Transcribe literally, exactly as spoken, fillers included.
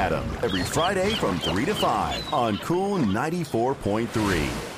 Adam every Friday from three to five on Cool ninety-four point three.